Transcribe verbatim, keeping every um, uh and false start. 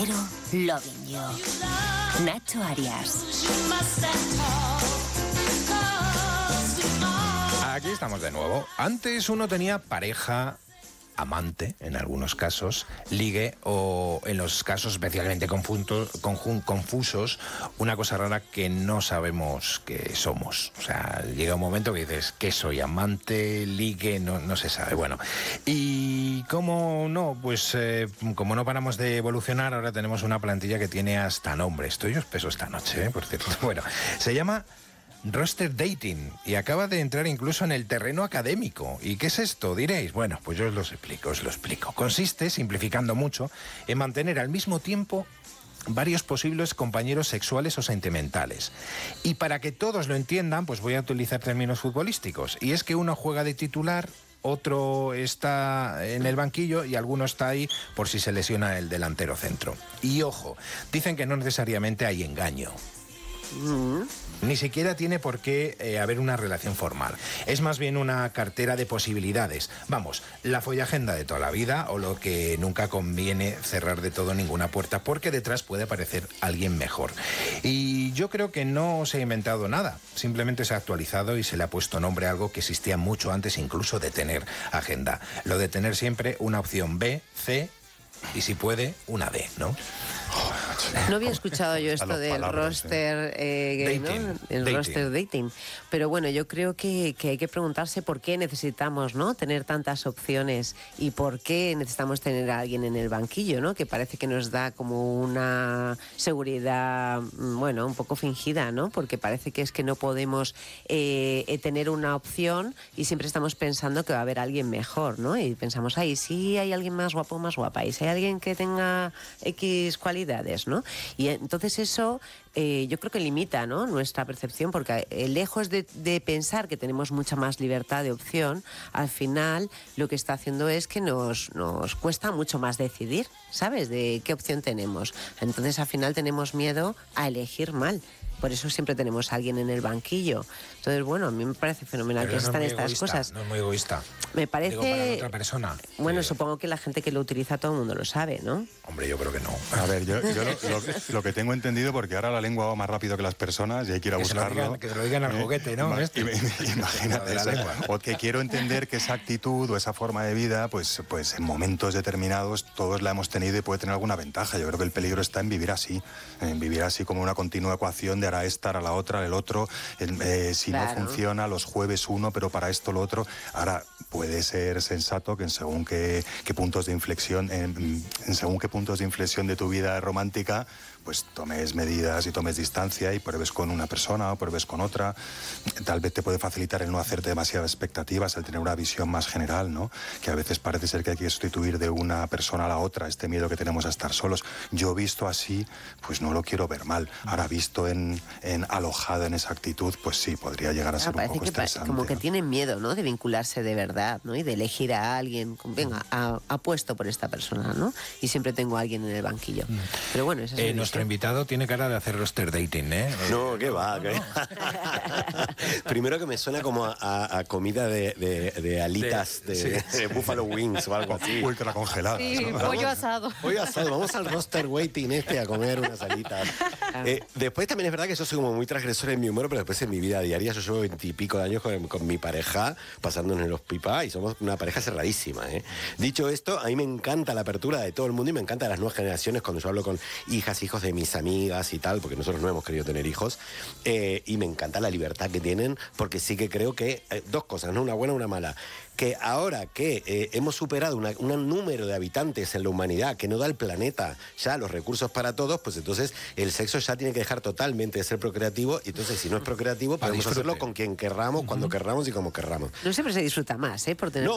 quiero, loving you. Nacho Arias. Aquí estamos de nuevo. Antes uno tenía pareja, amante, en algunos casos, ligue o, en los casos especialmente confuntos, conjun, confusos, una cosa rara que no sabemos qué somos. O sea, llega un momento que dices, ¿qué soy? ¿Amante? ¿Ligue? No, no se sabe. Bueno, y cómo no, pues eh, como no paramos de evolucionar, ahora tenemos una plantilla que tiene hasta nombre. Estoy espeso esta noche, ¿eh? Por cierto. Bueno, se llama Roster Dating y acaba de entrar incluso en el terreno académico. ¿Y qué es esto? Diréis. Bueno, pues yo os lo explico, os lo explico. Consiste, simplificando mucho, en mantener al mismo tiempo varios posibles compañeros sexuales o sentimentales. Y para que todos lo entiendan, pues voy a utilizar términos futbolísticos. Y es que uno juega de titular, otro está en el banquillo y alguno está ahí por si se lesiona el delantero centro. Y ojo, dicen que no necesariamente hay engaño. Mm. Ni siquiera tiene por qué eh, haber una relación formal. Es más bien una cartera de posibilidades. Vamos, la follagenda de toda la vida, o lo que nunca conviene cerrar de todo ninguna puerta, porque detrás puede aparecer alguien mejor. Y yo creo que no se ha inventado nada. Simplemente se ha actualizado y se le ha puesto nombre a algo que existía mucho antes incluso de tener agenda. Lo de tener siempre una opción B, C y, si puede, una D, ¿no? No había escuchado yo esto del palabras, roster eh, gay, dating, ¿no? El dating. roster dating. Pero bueno, yo creo que, que hay que preguntarse por qué necesitamos, ¿no?, tener tantas opciones y por qué necesitamos tener a alguien en el banquillo, ¿no? Que parece que nos da como una seguridad, bueno, un poco fingida, ¿no? Porque parece que es que no podemos eh, tener una opción y siempre estamos pensando que va a haber alguien mejor, ¿no? Y pensamos, ay, sí hay alguien más guapo o más guapa, y si hay alguien que tenga X cualidades, ¿no? Y entonces eso eh, yo creo que limita, ¿no?, nuestra percepción, porque eh, lejos de, de pensar que tenemos mucha más libertad de opción, al final lo que está haciendo es que nos, nos cuesta mucho más decidir, ¿sabes?, de qué opción tenemos. Entonces al final tenemos miedo a elegir mal. Por eso siempre tenemos a alguien en el banquillo. Entonces, bueno, a mí me parece fenomenal Pero que no existan es estas egoísta, cosas. No es muy egoísta. Me parece... Digo, para la otra persona. Bueno, Sí. supongo que la gente que lo utiliza, todo el mundo lo sabe, ¿no? Hombre, yo creo que no. A ver, yo, yo lo, lo, lo que tengo entendido, porque ahora la lengua va más rápido que las personas y hay que ir a Que se lo buscarlo. digan- que se lo digan al Eh, juguete, ¿no? ima- Este. Imagínate De la eso. lengua. O que quiero entender que esa actitud o esa forma de vida, pues, pues en momentos determinados todos la hemos tenido y puede tener alguna ventaja. Yo creo que el peligro está en vivir así, en vivir así como una continua ecuación de ahora esta, ahora la otra, el otro. El, eh, si Claro. no funciona, los jueves uno, pero para esto lo otro. Ahora, puede ser sensato que en según qué, qué puntos de inflexión, en, en según qué puntos de inflexión de tu vida romántica, pues tomes medidas y tomes distancia y pruebes con una persona o pruebes con otra. Tal vez te puede facilitar el no hacerte demasiadas expectativas, el tener una visión más general, ¿no? Que a veces parece ser que hay que sustituir de una persona a la otra, este miedo que tenemos a estar solos. Yo visto así, pues no lo quiero ver mal. Ahora visto en, en alojado en esa actitud, pues sí, podría llegar a ser Ah, un parece poco que pa- estresante. como que ¿no? tienen miedo, ¿no?, de vincularse de verdad, ¿no?, y de elegir a alguien, con- venga, a- apuesto por esta persona, ¿no? Y siempre tengo a alguien en el banquillo. Pero bueno, esa es Eh, mi nuestro visión. invitado tiene cara de hacer roster dating, ¿eh? No, qué va. ¿Qué? Primero que me suena como a, a- a comida de, de- de alitas de, Sí. de Buffalo Wings o algo así. Ultra congeladas. Sí, ¿no? pollo asado. Hoy asado, vamos al roster waiting este a comer unas alitas. Eh, después también es verdad que yo soy como muy transgresor en mi humor, pero después en mi vida diaria yo llevo veintipico de años con, con mi pareja, pasándonos los pipas, y somos una pareja cerradísima, ¿eh? Dicho esto, a mí me encanta la apertura de todo el mundo y me encanta las nuevas generaciones cuando yo hablo con hijas, hijos de mis amigas y tal, porque nosotros no hemos querido tener hijos, eh, y me encanta la libertad que tienen, porque sí que creo que, eh, dos cosas, ¿no?, una buena y una mala, que ahora que eh, hemos superado una- un número de habitantes en la humanidad que no da el planeta ya los recursos para todos, pues entonces el sexo ya tiene que dejar totalmente de ser procreativo, y entonces si no es procreativo Para podemos disfrute. hacerlo con quien querramos, cuando querramos y como querramos. No siempre se disfruta más, ¿eh?, por tener No,